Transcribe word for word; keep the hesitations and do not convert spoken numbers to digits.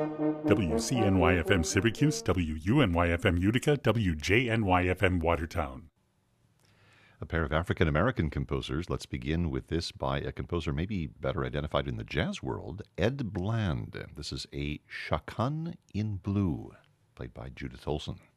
W C N Y F M Syracuse, W U N Y F M Utica, W J N Y F M Watertown. A pair of African-American composers. Let's begin with this by a composer maybe better identified in the jazz world, Ed Bland. This is a Chaconne in Blue, played by Judith Olson.